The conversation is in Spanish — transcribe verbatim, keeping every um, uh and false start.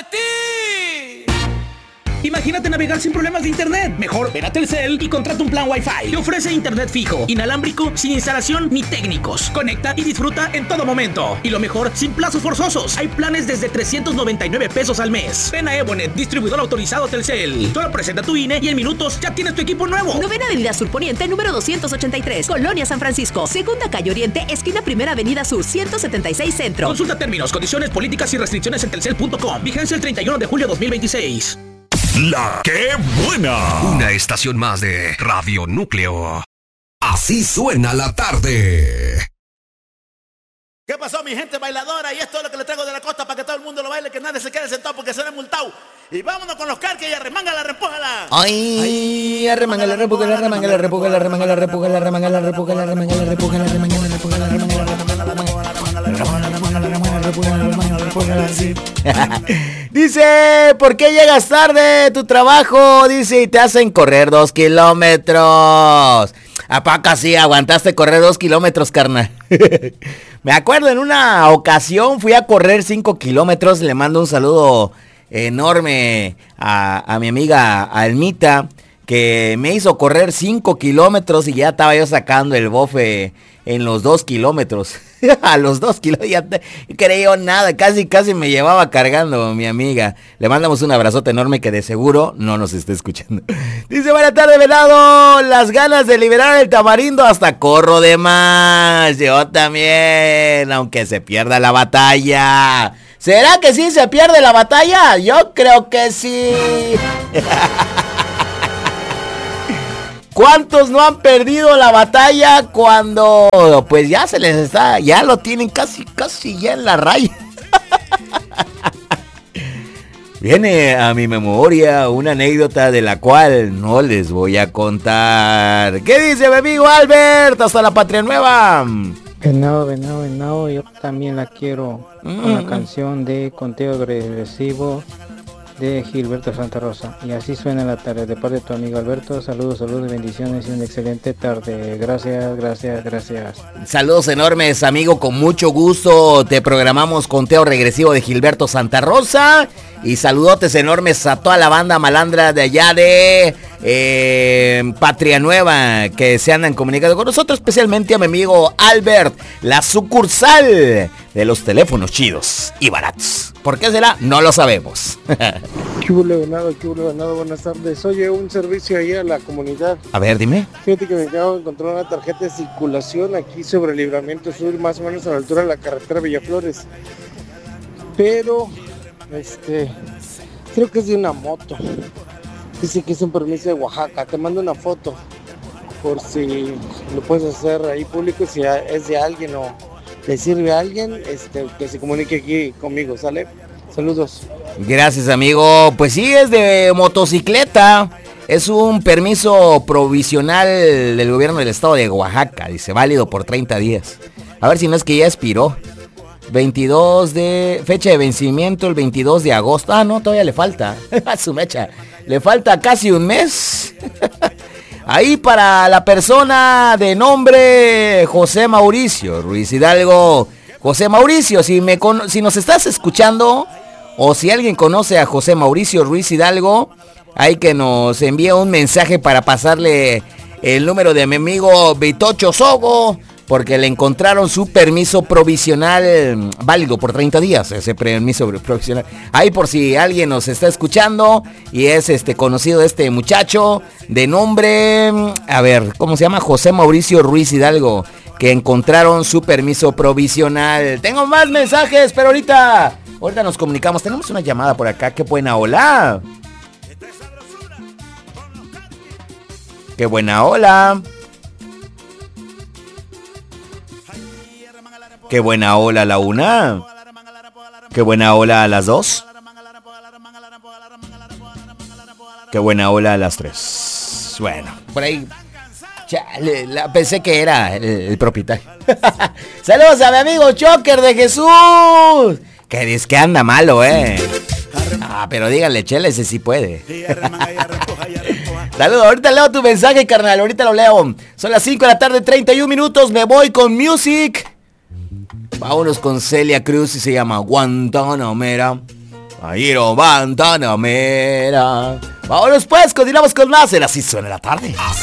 ti. Imagínate navegar sin problemas de internet. Mejor ven a Telcel y contrata un plan Wi-Fi. Te ofrece internet fijo, inalámbrico, sin instalación ni técnicos. Conecta y disfruta en todo momento. Y lo mejor, sin plazos forzosos. Hay planes desde trescientos noventa y nueve pesos al mes. Ven a Evonet, distribuidor autorizado Telcel. Solo presenta tu I N E y en minutos ya tienes tu equipo nuevo. Novena Avenida Sur Poniente, número doscientos ochenta y tres, Colonia San Francisco. Segunda Calle Oriente, esquina Primera Avenida Sur, ciento setenta y seis Centro. Consulta términos, condiciones, políticas y restricciones en telcel punto com. Vigencia el treinta y uno de julio de dos mil veintiséis. La que buena. Una estación más de Radio Núcleo. Así suena la tarde. ¿Qué pasó, mi gente bailadora? Y esto es lo que le traigo de la costa para que todo el mundo lo baile, que nadie se quede sentado porque será multado. Y vámonos con los carques y arremángala, repújala. Ay, arremángala, repújala, arremángala, repújala, arremángala, repújala, arremángala, repújala, arremángala, repújala, arremángala, repújala, arremángala, repújala, así. Dice, ¿por qué llegas tarde de tu trabajo? Dice, y te hacen correr dos kilómetros. Apaca, sí, aguantaste correr dos kilómetros, carnal. Me acuerdo, en una ocasión fui a correr cinco kilómetros. Le mando un saludo enorme a, a mi amiga Almita, que me hizo correr cinco kilómetros y ya estaba yo sacando el bofe en los dos kilómetros. A los dos kilómetros ya te, creo nada, casi casi me llevaba cargando mi amiga. Le mandamos un abrazote enorme que de seguro no nos está escuchando. Dice, buena tarde, venado. Las ganas de liberar el tamarindo hasta corro de más. Yo también, aunque se pierda la batalla. ¿Será que sí se pierde la batalla? Yo creo que sí. ¿Cuántos no han perdido la batalla cuando pues ya se les está, ya lo tienen casi, casi ya en la raya? Viene a mi memoria una anécdota de la cual no les voy a contar. ¿Qué dice mi amigo Albert? Hasta la patria nueva. Venado, venado, venado, yo también la quiero. Mm. Con la canción de Conteo Regresivo de Gilberto Santa Rosa. Y así suena la tarde de parte de tu amigo Alberto. Saludos, saludos, bendiciones y una excelente tarde. Gracias, gracias, gracias. Saludos enormes, amigo, con mucho gusto te programamos Conteo Regresivo de Gilberto Santa Rosa. Y saludotes enormes a toda la banda malandra de allá de eh, Patria Nueva, que se andan comunicando con nosotros, especialmente a mi amigo Albert, la sucursal de los teléfonos chidos y baratos. ¿Por qué será? No lo sabemos. ¿Qué hubo, venado? ¿Qué hubo, venado? Buenas tardes. Oye, un servicio ahí a la comunidad. A ver, dime. Fíjate que me acabo de encontrar una tarjeta de circulación aquí sobre el Libramiento Sur, más o menos a la altura de la carretera Villaflores. Pero, este, creo que es de una moto. Dice que es un permiso de Oaxaca. Te mando una foto por si lo puedes hacer ahí público, si es de alguien o le sirve a alguien, este, que se comunique aquí conmigo, ¿sale? Saludos. Gracias, amigo. Pues sí, es de motocicleta. Es un permiso provisional del gobierno del estado de Oaxaca. Dice, válido por treinta días. A ver si no es que ya expiró. veintidós de... Fecha de vencimiento el veintidós de agosto. Ah, no, todavía le falta. A su mecha. Le falta casi un mes. Ahí para la persona de nombre José Mauricio Ruiz Hidalgo. José Mauricio, si, me con... si nos estás escuchando, o si alguien conoce a José Mauricio Ruiz Hidalgo, hay que nos envíe un mensaje para pasarle el número de mi amigo Vitocho Sogo, porque le encontraron su permiso provisional válido por treinta días, ese permiso provisional. Ahí por si alguien nos está escuchando y es este conocido de este muchacho de nombre, a ver, ¿cómo se llama? José Mauricio Ruiz Hidalgo, que encontraron su permiso provisional. Tengo más mensajes, pero ahorita, ahorita nos comunicamos. Tenemos una llamada por acá, qué buena hola. Qué buena hola. Qué buena ola a la una. Qué buena ola a las dos. Qué buena ola a las tres. Bueno, por ahí. Chale, la, pensé que era el, el propietario. Saludos a mi amigo Choker de Jesús. Que dice que anda malo, eh. Ah, pero dígale, chele, ese sí puede. Saludos, ahorita leo tu mensaje, carnal. Ahorita lo leo. Son las cinco de la tarde, treinta y un minutos. Me voy con music. Vámonos con Celia Cruz y se llama Guantanamera. Airo Guantanamera. Vámonos pues, continuamos con más en Así Suena la Tarde. Así